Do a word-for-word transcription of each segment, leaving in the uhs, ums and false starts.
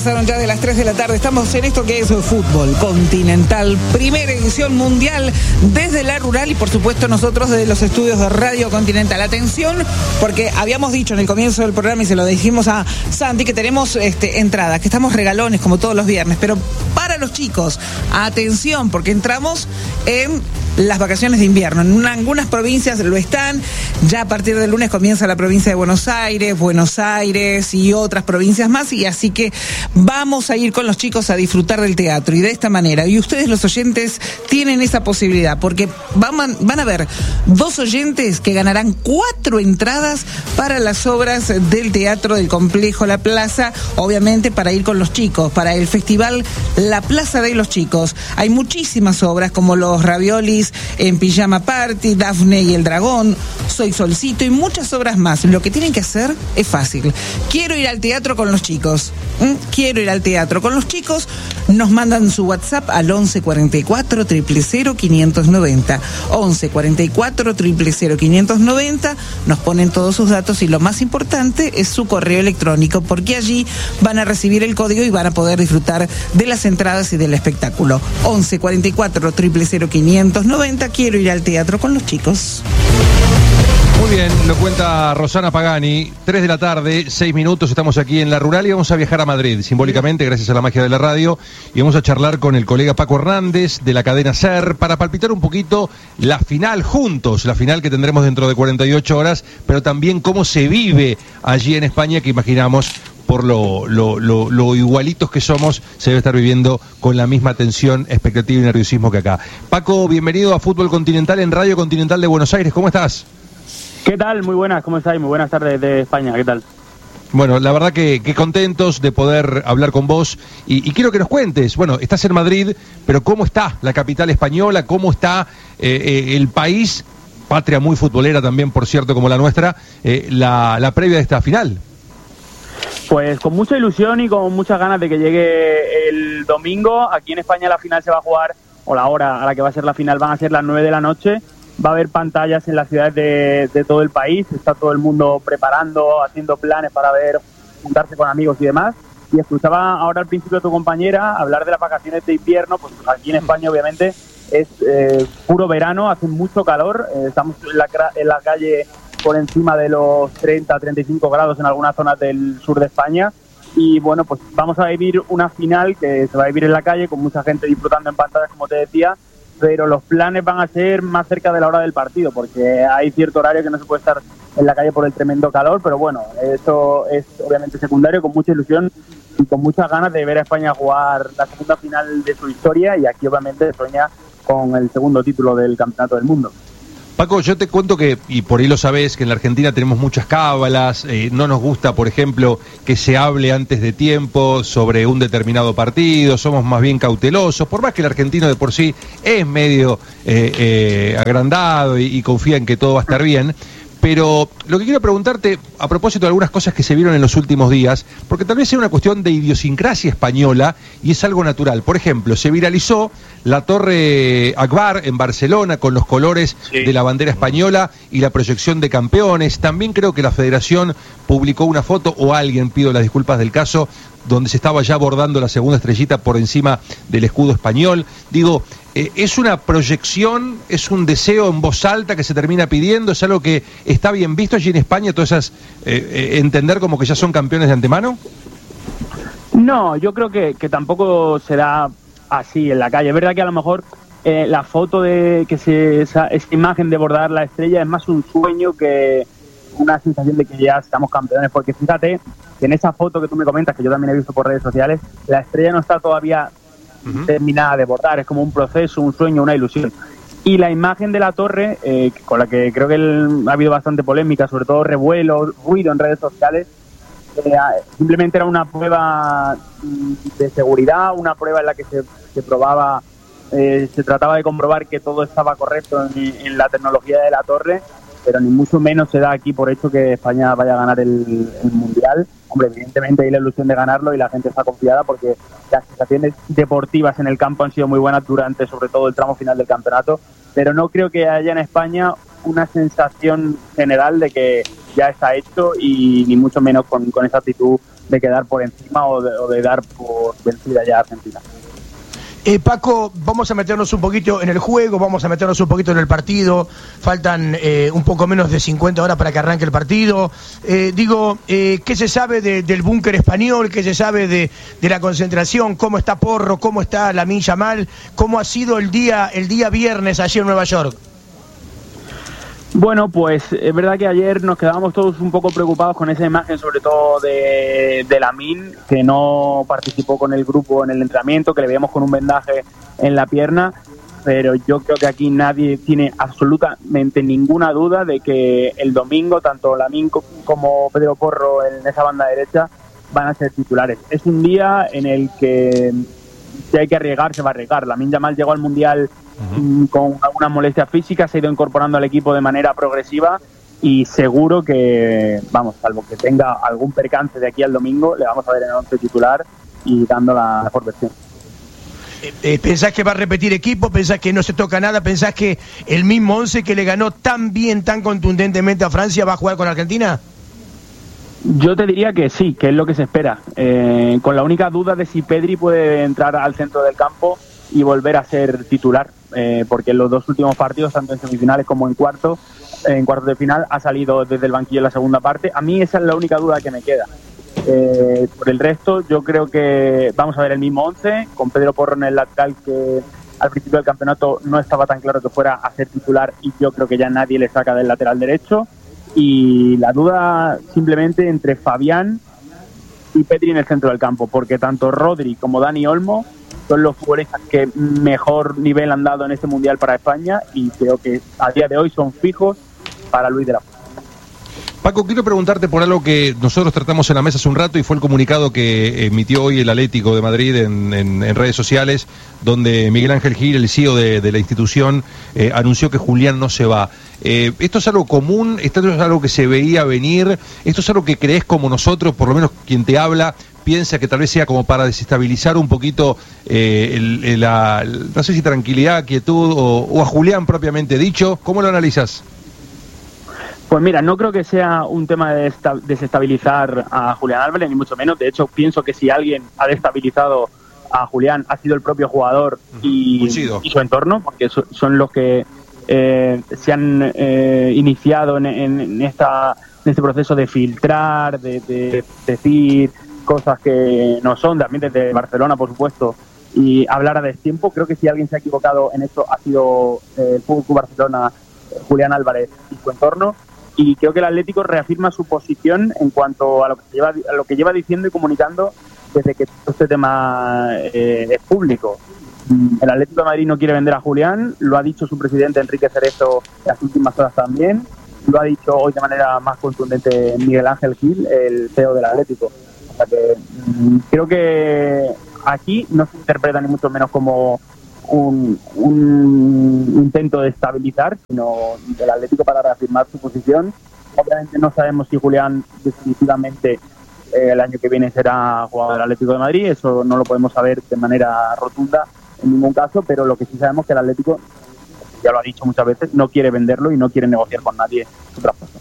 Pasaron ya de las tres de la tarde, estamos en esto que es Fútbol Continental, primera edición mundial desde la rural y por supuesto nosotros desde los estudios de Radio Continental. Atención, porque habíamos dicho en el comienzo del programa y se lo dijimos a Santi que tenemos este, entradas, que estamos regalones como todos los viernes, pero para los chicos, atención, porque entramos en las vacaciones de invierno. En una, algunas provincias lo están, ya a partir del lunes comienza la provincia de Buenos Aires, Buenos Aires y otras provincias más, y así que vamos a ir con los chicos a disfrutar del teatro y de esta manera. Y ustedes los oyentes tienen esa posibilidad, porque van, van a ver dos oyentes que ganarán cuatro entradas para las obras del teatro del complejo La Plaza, obviamente para ir con los chicos, para el festival La Plaza de los Chicos. Hay muchísimas obras como Los Raviolis en Pijama Party, Dafne y el Dragón, Soy Solcito y muchas obras más. Lo que tienen que hacer es fácil. Quiero ir al teatro con los chicos. ¿Mm? Quiero ir al teatro con los chicos. Nos mandan su WhatsApp al once cuarenta y cuatro, cero cero cero, quinientos noventa. once cuarenta y cuatro, cero cero cero, quinientos noventa. Nos ponen todos sus datos y lo más importante es su correo electrónico, porque allí van a recibir el código y van a poder disfrutar de las entradas y del espectáculo. once cuarenta y cuatro, cero cero cero, quinientos noventa. Quiero ir al teatro con los chicos. Muy bien, lo cuenta Rosana Pagani, tres de la tarde, seis minutos, estamos aquí en la rural y vamos a viajar a Madrid, simbólicamente, gracias a la magia de la radio, y vamos a charlar con el colega Paco Hernández de la cadena SER para palpitar un poquito la final juntos, la final que tendremos dentro de cuarenta y ocho horas, pero también cómo se vive allí en España, que imaginamos por lo, lo, lo, lo igualitos que somos, se debe estar viviendo con la misma tensión, expectativa y nerviosismo que acá. Paco, bienvenido a Fútbol Continental en Radio Continental de Buenos Aires, ¿cómo estás? ¿Qué tal? Muy buenas, ¿cómo estáis? Muy buenas tardes de España, ¿qué tal? Bueno, la verdad que, que contentos de poder hablar con vos y, y quiero que nos cuentes, bueno, estás en Madrid, pero ¿cómo está la capital española? ¿Cómo está eh, eh, el país, patria muy futbolera también, por cierto, como la nuestra, eh, la, la previa de esta final? Pues con mucha ilusión y con muchas ganas de que llegue el domingo. Aquí en España la final se va a jugar, o la hora a la que va a ser la final van a ser las nueve de la noche. Va a haber pantallas en las ciudades de, de todo el país, está todo el mundo preparando, haciendo planes para ver, juntarse con amigos y demás. Y escuchaba ahora al principio a tu compañera hablar de las vacaciones de invierno, pues aquí en España obviamente es eh, puro verano, hace mucho calor, eh, estamos en la, en la calle por encima de los treinta, treinta y cinco grados en algunas zonas del sur de España. Y bueno, pues vamos a vivir una final que se va a vivir en la calle con mucha gente disfrutando en pantallas, como te decía, pero los planes van a ser más cerca de la hora del partido, porque hay cierto horario que no se puede estar en la calle por el tremendo calor, pero bueno, eso es obviamente secundario, con mucha ilusión y con muchas ganas de ver a España jugar la segunda final de su historia, y aquí obviamente sueña con el segundo título del Campeonato del Mundo. Paco, yo te cuento que, y por ahí lo sabés, que en la Argentina tenemos muchas cábalas, eh, no nos gusta, por ejemplo, que se hable antes de tiempo sobre un determinado partido, somos más bien cautelosos, por más que el argentino de por sí es medio eh, eh, agrandado y, y confía en que todo va a estar bien. Pero lo que quiero preguntarte, a propósito de algunas cosas que se vieron en los últimos días, porque tal vez sea una cuestión de idiosincrasia española y es algo natural. Por ejemplo, se viralizó la Torre Akbar en Barcelona con los colores sí. de la bandera española y la proyección de campeones. También creo que la Federación publicó una foto, o alguien, pido las disculpas del caso, donde se estaba ya bordando la segunda estrellita por encima del escudo español. Digo, eh, ¿es una proyección, es un deseo en voz alta que se termina pidiendo? ¿Es algo que está bien visto allí en España, todas esas, eh, eh, entender como que ya son campeones de antemano? No, yo creo que, que tampoco será así en la calle. Es verdad que a lo mejor eh, la foto de que se esa, esa imagen de bordar la estrella es más un sueño que una sensación de que ya estamos campeones, porque fíjate que en esa foto que tú me comentas, que yo también he visto por redes sociales, la estrella no está todavía uh-huh. terminada de bordar, es como un proceso, un sueño, una ilusión. Y la imagen de la torre, eh, con la que creo que el, ha habido bastante polémica, sobre todo revuelo, ruido en redes sociales, eh, simplemente era una prueba de seguridad, una prueba en la que se, se probaba, eh, se trataba de comprobar que todo estaba correcto en, en la tecnología de la torre, pero ni mucho menos se da aquí por hecho que España vaya a ganar el, el Mundial. Hombre, evidentemente hay la ilusión de ganarlo y la gente está confiada porque las sensaciones deportivas en el campo han sido muy buenas durante sobre todo el tramo final del campeonato, pero no creo que haya en España una sensación general de que ya está hecho, y ni mucho menos con, con esa actitud de quedar por encima o de, o de dar por vencida ya a Argentina. Eh, Paco, vamos a meternos un poquito en el juego, vamos a meternos un poquito en el partido. Faltan eh, un poco menos de cincuenta horas para que arranque el partido. Eh, digo, eh, ¿qué se sabe de, del búnker español? ¿Qué se sabe de, de la concentración? ¿Cómo está Porro? ¿Cómo está Lamine Yamal? ¿Cómo ha sido el día, el día viernes allí en Nueva York? Bueno, pues es verdad que ayer nos quedábamos todos un poco preocupados con esa imagen, sobre todo de, de Lamine, que no participó con el grupo en el entrenamiento, que le veíamos con un vendaje en la pierna, pero yo creo que aquí nadie tiene absolutamente ninguna duda de que el domingo tanto Lamine como Pedro Porro en esa banda derecha van a ser titulares. Es un día en el que si hay que arriesgar, se va a arriesgar. Lamine Yamal llegó al Mundial uh-huh. con algunas molestias físicas, se ha ido incorporando al equipo de manera progresiva y seguro que, vamos, salvo que tenga algún percance de aquí al domingo, le vamos a ver en el once titular y dando la mejor versión. Eh, ¿Pensás que va a repetir equipo? ¿Pensás que no se toca nada? ¿Pensás que el mismo once que le ganó tan bien, tan contundentemente a Francia va a jugar con Argentina? Yo te diría que sí, que es lo que se espera, eh, con la única duda de si Pedri puede entrar al centro del campo y volver a ser titular, eh, porque en los dos últimos partidos, tanto en semifinales como en cuartos, en cuartos de final, ha salido desde el banquillo en la segunda parte. A mí esa es la única duda que me queda. Eh, por el resto, yo creo que vamos a ver el mismo once, con Pedro Porro en el lateral, que al principio del campeonato no estaba tan claro que fuera a ser titular y yo creo que ya nadie le saca del lateral derecho. Y la duda simplemente entre Fabián y Pedri en el centro del campo, porque tanto Rodri como Dani Olmo son los futbolistas que mejor nivel han dado en este Mundial para España y creo que a día de hoy son fijos para Luis de la Fuente. Paco, quiero preguntarte por algo que nosotros tratamos en la mesa hace un rato y fue el comunicado que emitió hoy el Atlético de Madrid en, en, en redes sociales, donde Miguel Ángel Gil, el C E O de, de la institución, eh, anunció que Julián no se va. Eh, ¿Esto es algo común? ¿Esto es algo que se veía venir? ¿Esto es algo que crees como nosotros, por lo menos quien te habla, piensa que tal vez sea como para desestabilizar un poquito eh, el, el, la, no sé si tranquilidad, quietud o, o a Julián propiamente dicho? ¿Cómo lo analizas? Pues mira, no creo que sea un tema de desestabilizar a Julián Álvarez, ni mucho menos. De hecho, pienso que si alguien ha destabilizado a Julián ha sido el propio jugador y, y su entorno, porque so, son los que eh, se han eh, iniciado en, en, en, esta, en este proceso de filtrar, de, de decir cosas que no son, también desde Barcelona, por supuesto, y hablar a destiempo. Creo que si alguien se ha equivocado en esto ha sido eh, el Fútbol Club Barcelona, Julián Álvarez y su entorno. Y creo que el Atlético reafirma su posición en cuanto a lo que lleva, a lo que lleva diciendo y comunicando desde que este tema eh, es público. El Atlético de Madrid no quiere vender a Julián, lo ha dicho su presidente Enrique Cerezo en las últimas horas también, lo ha dicho hoy de manera más contundente Miguel Ángel Gil, el C E O del Atlético. O sea que mmm, creo que aquí no se interpreta ni mucho menos como Un, un intento de estabilizar, sino del Atlético para reafirmar su posición. Obviamente no sabemos si Julián definitivamente eh, el año que viene será jugador del Atlético de Madrid, eso no lo podemos saber de manera rotunda en ningún caso, pero lo que sí sabemos es que el Atlético, ya lo ha dicho muchas veces, no quiere venderlo y no quiere negociar con nadie su traspaso.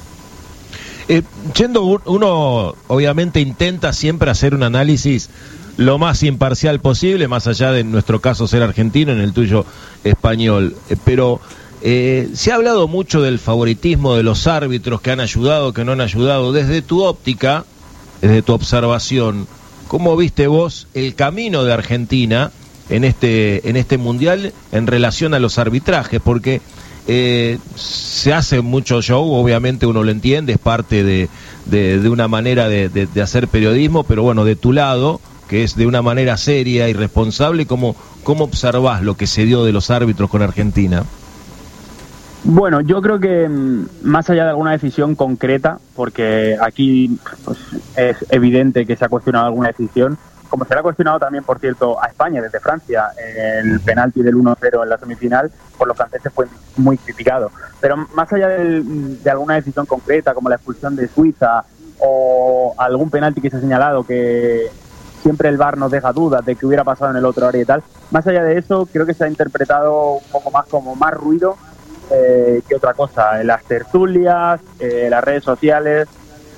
Eh, yendo uno obviamente intenta siempre hacer un análisis lo más imparcial posible, más allá de nuestro caso ser argentino, en el tuyo español, eh, pero eh, se ha hablado mucho del favoritismo de los árbitros que han ayudado, que no han ayudado. Desde tu óptica, desde tu observación, ¿cómo viste vos el camino de Argentina en este, en este Mundial en relación a los arbitrajes? Porque eh, se hace mucho show, obviamente uno lo entiende, es parte de, de, de una manera de, de, de hacer periodismo, pero bueno, de tu lado, que es de una manera seria y responsable, ¿cómo, cómo observás lo que se dio de los árbitros con Argentina? Bueno, yo creo que más allá de alguna decisión concreta, porque aquí pues, es evidente que se ha cuestionado alguna decisión, como se le ha cuestionado también, por cierto, a España desde Francia, el penalti del uno cero en la semifinal, por los franceses fue muy criticado. Pero más allá del, de alguna decisión concreta, como la expulsión de Suiza o algún penalti que se ha señalado que siempre el V A R nos deja dudas de qué hubiera pasado en el otro área y tal. Más allá de eso, creo que se ha interpretado un poco más como más ruido eh, que otra cosa. En las tertulias, eh, las redes sociales,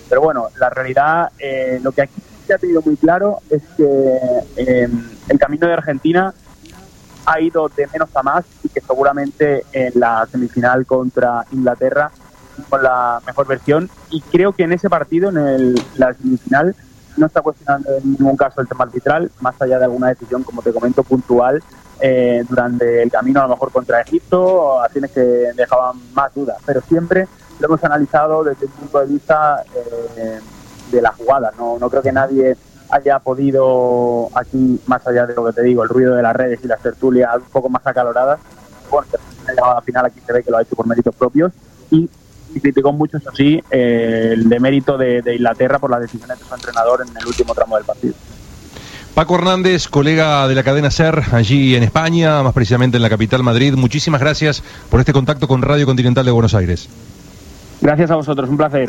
Pero bueno, la realidad, eh, lo que aquí se ha tenido muy claro es que eh, el camino de Argentina ha ido de menos a más y que seguramente en la semifinal contra Inglaterra con la mejor versión, y creo que en ese partido, en el, la semifinal, no está cuestionando en ningún caso el tema arbitral, más allá de alguna decisión, como te comento, puntual eh, durante el camino, a lo mejor contra Egipto, acciones que dejaban más dudas, pero siempre lo hemos analizado desde el punto de vista eh, de la jugada. No, no creo que nadie haya podido aquí, más allá de lo que te digo, el ruido de las redes y las tertulias un poco más acaloradas. Bueno, la final aquí se ve que lo ha hecho por méritos propios, y, y criticó mucho, eso sí, eh, el demérito de, de Inglaterra por las decisiones de su entrenador en el último tramo del partido. Paco Hernández, colega de la cadena SER allí en España, más precisamente en la capital Madrid, muchísimas gracias por este contacto con Radio Continental de Buenos Aires. Gracias a vosotros, un placer.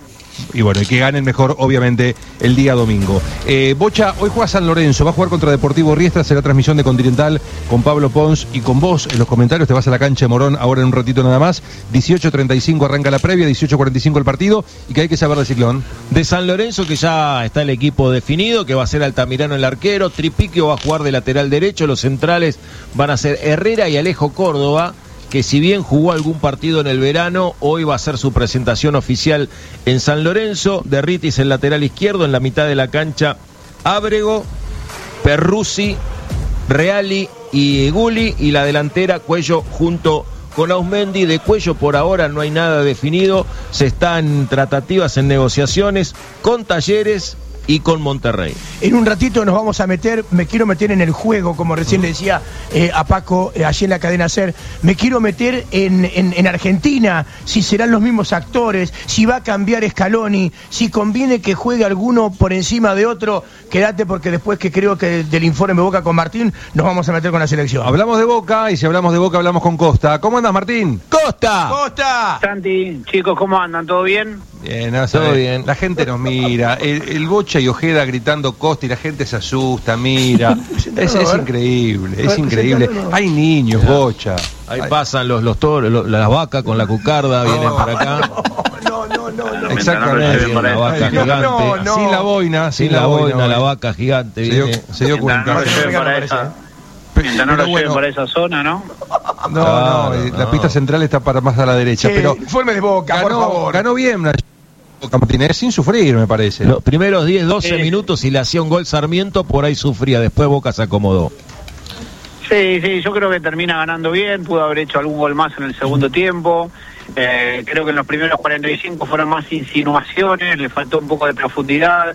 Y bueno, y que ganen mejor, obviamente, el día domingo. Eh, Bocha, hoy juega San Lorenzo, va a jugar contra Deportivo Riestra, será transmisión de Continental con Pablo Pons y con vos en los comentarios. Te vas a la cancha de Morón ahora en un ratito nada más. dieciocho treinta y cinco arranca la previa, dieciocho cuarenta y cinco el partido. ¿Y qué hay que saber de Ciclón? De San Lorenzo, que ya está el equipo definido, que va a ser Altamirano el arquero, Tripiquio va a jugar de lateral derecho, los centrales van a ser Herrera y Alejo Córdoba, que si bien jugó algún partido en el verano, hoy va a ser su presentación oficial en San Lorenzo. Derritis el lateral izquierdo, en la mitad de la cancha Ábrego, Perruzzi, Reali y Gulli, y la delantera Cuello junto con Ausmendi. De Cuello por ahora no hay nada definido, se están en tratativas, en negociaciones con Talleres y con Monterrey. En un ratito nos vamos a meter, me quiero meter en el juego, como recién le decía eh, a Paco, eh, allí en la cadena SER, me quiero meter en, en, en Argentina, si serán los mismos actores, si va a cambiar Scaloni, si conviene que juegue alguno por encima de otro. Quédate, porque después, que creo que del informe de Boca con Martín, nos vamos a meter con la selección. Hablamos de Boca, y si hablamos de Boca hablamos con Costa. ¿Cómo andas, Martín? ¡Costa! ¡Costa! Santi, chicos, ¿cómo andan? ¿Todo bien? Bien, no, todo bien. La gente nos mira, el, el Bocha y Ojeda gritando Costa y la gente se asusta, mira. Es, es increíble, es increíble. Hay niños, Bocha. Ahí pasan los, los toros, los, las vacas con la cucarda, vienen para acá. No, no, no, no. Exactamente. Viene una vaca gigante. No, no. Sin la boina, Sin la boina, la vaca gigante. Se dio, viene. se dio cuenta. No lo lleven para esa, mientras no lo lleven para esa zona, ¿no? No, no, Claro, eh, no. la pista central está para más a la derecha, Che, pero informe de Boca, por ganó, favor. ganó bien la Boca, Martínez, sin sufrir, me parece. Los primeros diez, doce Sí. minutos, y le hacía un gol Sarmiento, por ahí sufría, después Boca se acomodó. Sí, sí, yo creo que termina ganando bien, pudo haber hecho algún gol más en el segundo tiempo. Eh, creo que en los primeros cuarenta y cinco fueron más insinuaciones, le faltó un poco de profundidad.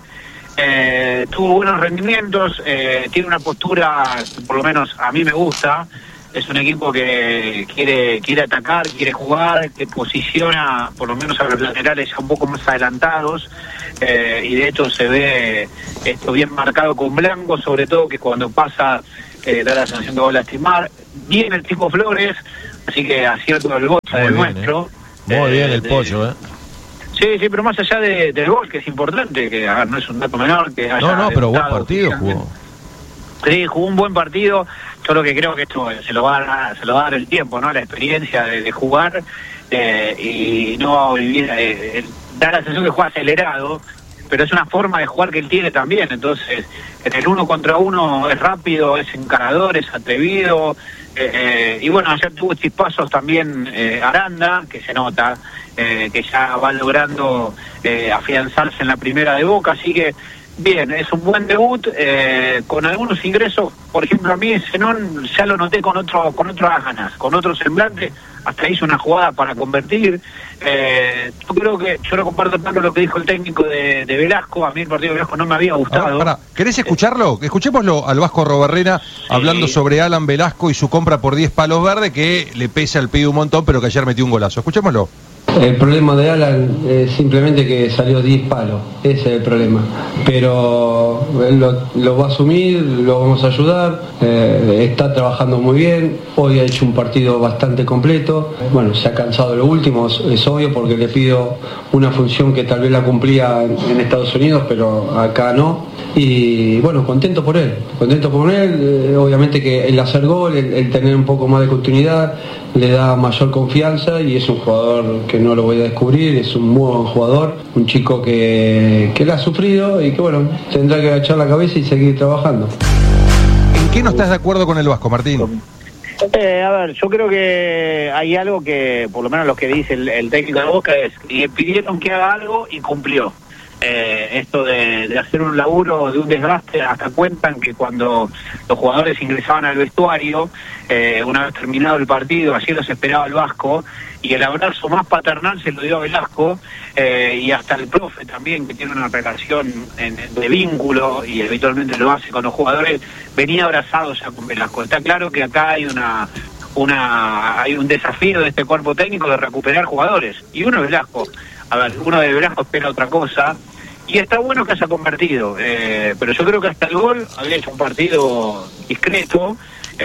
Eh, tuvo buenos rendimientos, eh, tiene una postura que por lo menos a mí me gusta. Es un equipo que quiere quiere atacar, quiere jugar, que posiciona por lo menos a los laterales ya un poco más adelantados, eh, y de hecho se ve esto bien marcado con Blanco, sobre todo, que cuando pasa eh, da la sensación que va a lastimar. Bien el tipo Flores, así que acierto del Bocha del Muy bien, nuestro. eh. Muy Eh, bien el de- pollo, ¿eh? Sí, sí, pero más allá de, del gol, que es importante, que a ver, no es un dato menor, que haya No, no, pero buen debutado partido oficialmente. jugó. Sí, jugó un buen partido. Yo lo que creo que esto se lo va a dar, se lo va a dar el tiempo, ¿no? La experiencia de, de jugar, eh, y no vivir, eh, da la sensación que juega acelerado, pero es una forma de jugar que él tiene también. Entonces, en el uno contra uno es rápido, es encarador, es atrevido. Eh, eh, y bueno, ayer tuvo chispazos también eh, Aranda, que se nota, eh, que ya va logrando eh, afianzarse en la primera de Boca, así que bien, es un buen debut, eh, con algunos ingresos. Por ejemplo, a mí Zenón ya lo noté con otro, con otras ganas, con otro semblante, hasta hizo una jugada para convertir. Eh, yo creo que, yo no comparto tanto lo que dijo el técnico de, de Velasco. A mí el partido de Velasco no me había gustado. Ahora, pará, ¿querés escucharlo? Escuchémoslo al Vasco Robarrena hablando sobre Alan Velasco y su compra por diez palos verdes, que le pesa al pibe un montón, pero que ayer metió un golazo. Escuchémoslo. El problema de Alan es simplemente que salió diez palos, ese es el problema. Pero él lo, lo va a asumir, lo vamos a ayudar, eh, está trabajando muy bien, hoy ha hecho un partido bastante completo. Bueno, se ha cansado de lo último, es, es obvio, porque le pido una función que tal vez la cumplía en, en Estados Unidos, pero acá no. Y bueno, contento por él, contento por él, eh, obviamente que el hacer gol, el, el tener un poco más de continuidad, le da mayor confianza, y es un jugador que no no lo voy a descubrir, es un muy buen jugador, un chico que, que la ha sufrido y que bueno, tendrá que agachar la cabeza y seguir trabajando. ¿En qué no estás de acuerdo con el Vasco, Martín? Eh, a ver, yo creo que hay algo que, por lo menos lo que dice el, el técnico de Boca es, le pidieron que haga algo y cumplió. Eh, esto de, de hacer un laburo, de un desgaste, hasta cuentan que cuando los jugadores ingresaban al vestuario, eh, una vez terminado el partido, allí los esperaba el Vasco, y el abrazo más paternal se lo dio a Velasco, eh, y hasta el profe también, que tiene una relación en, de vínculo, y habitualmente lo hace con los jugadores, venía abrazado ya con Velasco. Está claro que acá hay una... una hay un desafío de este cuerpo técnico de recuperar jugadores, y uno es Velasco. A ver, uno de Velasco espera otra cosa, y está bueno que haya convertido, eh, pero yo creo que hasta el gol había hecho un partido discreto,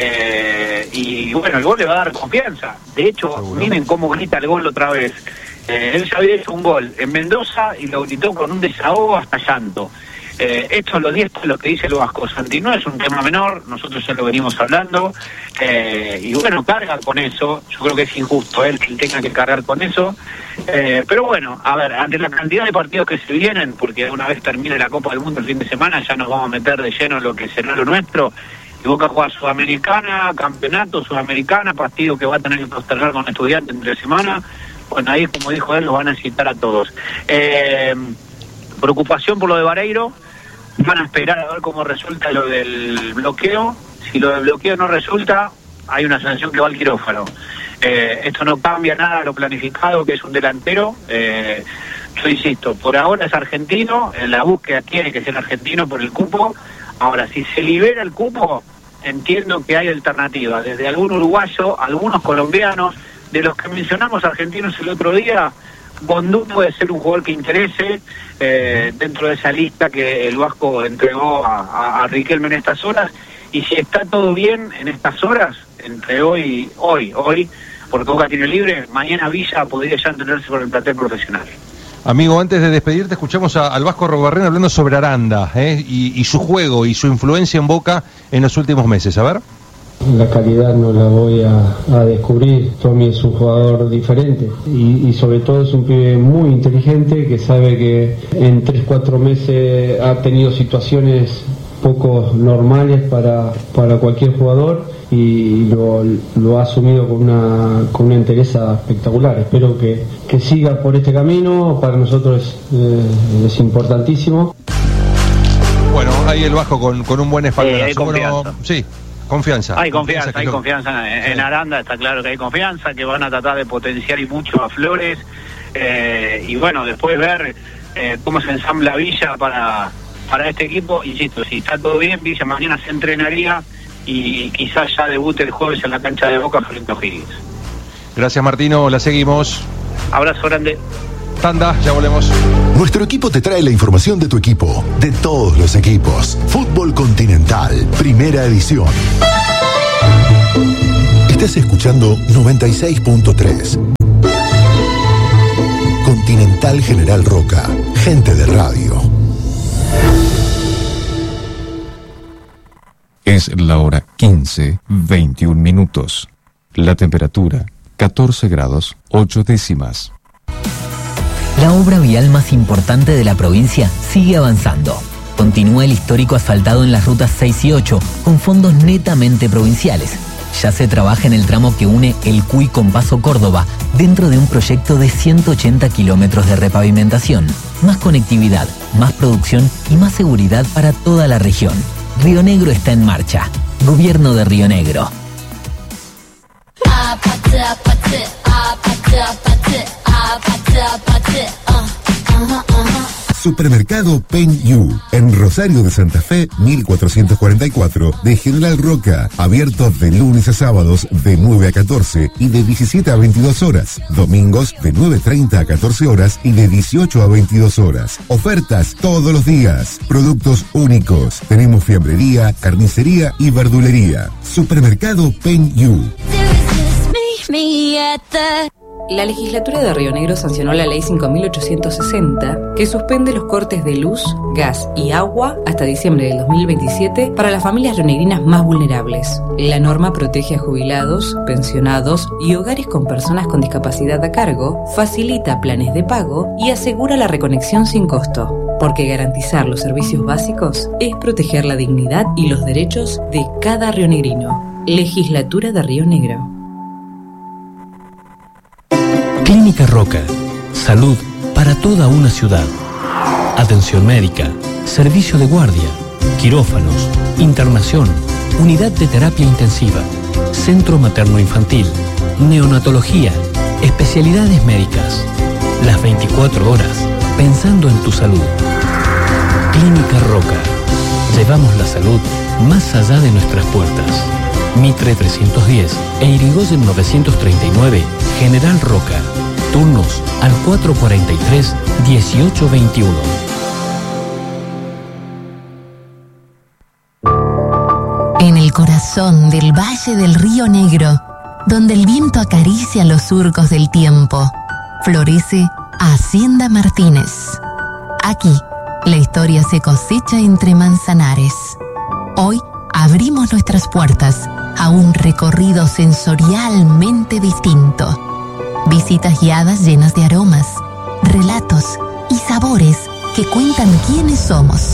eh, y bueno, el gol le va a dar confianza. De hecho, ¿seguro? Miren cómo grita el gol otra vez. Eh, él ya había hecho un gol en Mendoza y lo gritó con un desahogo hasta llanto. Eh, esto es lo, esto es lo que dice el Vasco. Santi, no es un tema menor, nosotros ya lo venimos hablando, eh, y bueno, carga con eso. Yo creo que es injusto él que él tenga que cargar con eso, eh, pero bueno, a ver, ante la cantidad de partidos que se vienen, porque una vez termine la Copa del Mundo el fin de semana, ya nos vamos a meter de lleno en lo que será lo nuestro, y Boca juega Sudamericana, Campeonato Sudamericana, partido que va a tener que postergar con Estudiantes entre semana. Bueno, ahí, como dijo él, lo van a necesitar a todos. Eh, preocupación por lo de Vareiro. Van a esperar a ver cómo resulta lo del bloqueo. Si lo del bloqueo no resulta, hay una sanción que va al quirófano. Eh, esto no cambia nada a lo planificado, que es un delantero. Eh, yo insisto, por ahora es argentino, en la búsqueda tiene que ser argentino por el cupo. Ahora, si se libera el cupo, entiendo que hay alternativas, desde algún uruguayo, algunos colombianos, de los que mencionamos argentinos el otro día. Bondú puede ser un jugador que interese eh, dentro de esa lista que el Vasco entregó a, a, a Riquelme en estas horas, y si está todo bien en estas horas, entre hoy, hoy, hoy, porque Boca tiene libre, mañana Villa podría ya entenderse con el plantel profesional. Amigo, antes de despedirte, escuchamos a, al Vasco Arrobarrena hablando sobre Aranda, ¿eh? y, y su juego y su influencia en Boca en los últimos meses. A ver. La calidad no la voy a, a descubrir. Tommy es un jugador diferente y, y sobre todo es un pibe muy inteligente que sabe que en tres cuatro meses ha tenido situaciones poco normales para, para cualquier jugador y lo, lo ha asumido con una, con una entereza espectacular. Espero que, que siga por este camino, para nosotros es, eh, es importantísimo. Bueno, ahí el Vasco con, con un buen espaldarazo. Eh, hay confianza. Bueno, sí. Confianza. Hay confianza, hay lo... confianza en, en Aranda, está claro que hay confianza, que van a tratar de potenciar y mucho a Flores, eh, y bueno, después ver eh, cómo se ensambla Villa para, para este equipo. Insisto, si está todo bien, Villa mañana se entrenaría y quizás ya debute el jueves en la cancha de Boca frente a O'Higgins. Gracias, Martino, la seguimos. Abrazo grande. Tanda, ya volvemos. Nuestro equipo te trae la información de tu equipo, de todos los equipos. Fútbol Continental, primera edición. Estás escuchando noventa y seis punto tres. Continental General Roca, gente de radio. Es la hora quince, veintiún minutos. La temperatura, catorce grados, ocho décimas. La obra vial más importante de la provincia sigue avanzando. Continúa el histórico asfaltado en las rutas seis y ocho, con fondos netamente provinciales. Ya se trabaja en el tramo que une El Cuy con Paso Córdoba, dentro de un proyecto de ciento ochenta kilómetros de repavimentación. Más conectividad, más producción y más seguridad para toda la región. Río Negro está en marcha. Gobierno de Río Negro. Supermercado Pen You, en Rosario de Santa Fe, mil cuatrocientos cuarenta y cuatro, de General Roca, abierto de lunes a sábados de nueve a catorce y de diecisiete a veintidós horas, domingos de nueve treinta a catorce horas y de dieciocho a veintidós horas. Ofertas todos los días, productos únicos. Tenemos fiambrería, carnicería y verdulería. Supermercado Pen You. La legislatura de Río Negro sancionó la ley cinco mil ochocientos sesenta, que suspende los cortes de luz, gas y agua hasta diciembre del dos mil veintisiete para las familias rionegrinas más vulnerables. La norma protege a jubilados, pensionados y hogares con personas con discapacidad a cargo, facilita planes de pago y asegura la reconexión sin costo, porque garantizar los servicios básicos es proteger la dignidad y los derechos de cada rionegrino. Legislatura de Río Negro. Clínica Roca. Salud para toda una ciudad. Atención médica, servicio de guardia, quirófanos, internación, unidad de terapia intensiva, centro materno-infantil, neonatología, especialidades médicas. Las veinticuatro horas pensando en tu salud. Clínica Roca. Llevamos la salud más allá de nuestras puertas. Mitre trescientos diez e Irigoyen novecientos treinta y nueve, General Roca. Turnos al cuatro cuarenta y tres, dieciocho veintiuno. En el corazón del Valle del Río Negro, donde el viento acaricia los surcos del tiempo, florece Hacienda Martínez. Aquí, la historia se cosecha entre manzanares. Hoy abrimos nuestras puertas a un recorrido sensorialmente distinto. Visitas guiadas llenas de aromas, relatos y sabores que cuentan quiénes somos.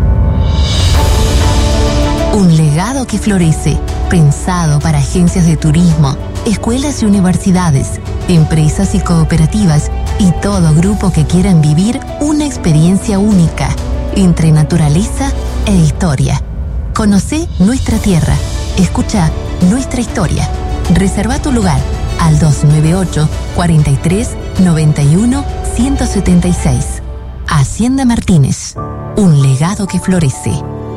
Un legado que florece, pensado para agencias de turismo, escuelas y universidades, empresas y cooperativas y todo grupo que quieran vivir una experiencia única entre naturaleza e historia. Conocé nuestra tierra, escucha nuestra historia. Reserva tu lugar al dos nueve ocho, cuarenta y tres, noventa y uno, ciento setenta y seis. Hacienda Martínez, un legado que florece.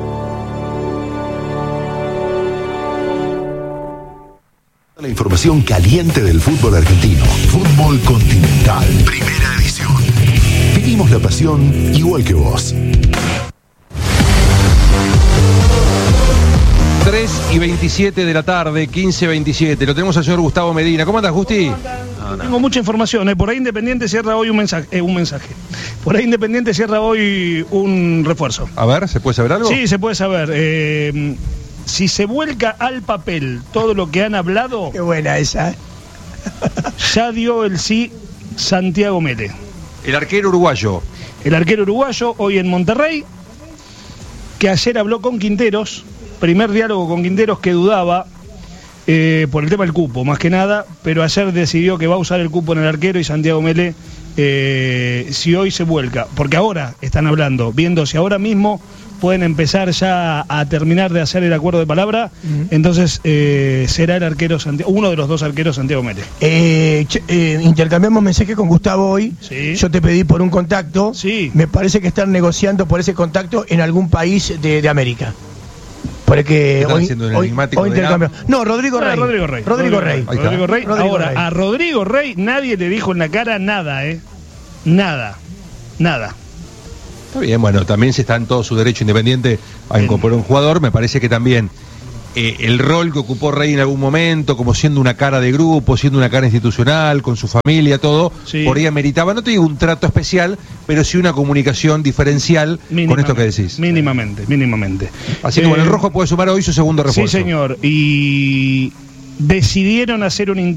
La información caliente del fútbol argentino. Fútbol Continental, primera edición. Vivimos la pasión igual que vos. tres y veintisiete de la tarde, quince veintisiete. Lo tenemos al señor Gustavo Medina. ¿Cómo andas, Gusti? No, no. Tengo mucha información. ¿eh? Por ahí Independiente cierra hoy un mensaje, eh, un mensaje. Por ahí Independiente cierra hoy un refuerzo. A ver, ¿se puede saber algo? Sí, se puede saber. Eh, si se vuelca al papel todo lo que han hablado... Qué buena esa. Ya dio el sí Santiago Mele. El arquero uruguayo. El arquero uruguayo hoy en Monterrey, que ayer habló con Quinteros. Primer diálogo con Quinteros, que dudaba eh, por el tema del cupo, más que nada, pero ayer decidió que va a usar el cupo en el arquero y Santiago Mele, eh, si hoy se vuelca, porque ahora están hablando, viendo si ahora mismo pueden empezar ya a terminar de hacer el acuerdo de palabra, uh-huh. entonces eh, será el arquero Santiago, uno de los dos arqueros Santiago Mele. Eh, ch- eh, intercambiamos mensajes con Gustavo hoy. Sí. Yo te pedí por un contacto. Sí. Me parece que están negociando por ese contacto en algún país de, de América. Porque hoy, hoy, hoy intercambio. No, Rodrigo Rey. Ah, Rodrigo Rey. Rodrigo Rey. Rodrigo Rey. Rodrigo Ahora, Rey. a Rodrigo Rey nadie le dijo en la cara nada, ¿eh? Nada. Nada. Está bien, bueno, también se está en todo su derecho Independiente a incorporar un jugador. Me parece que también eh, el rol que ocupó Rey en algún momento, como siendo una cara de grupo, siendo una cara institucional, con su familia, todo, sí. por ahí ameritaba, no te digo un trato especial, pero sí una comunicación diferencial con esto que decís. Mínimamente, mínimamente. Así que eh, bueno, el Rojo puede sumar hoy su segundo refuerzo. Sí, señor. Y decidieron hacer un